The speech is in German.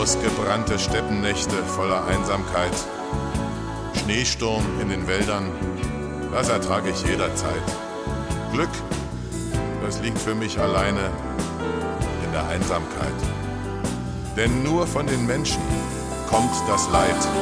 Ausgebrannte Steppennächte voller Einsamkeit, Schneesturm in den Wäldern, das ertrage ich jederzeit. Glück, das liegt für mich alleine in der Einsamkeit. Denn nur von den Menschen kommt das Leid.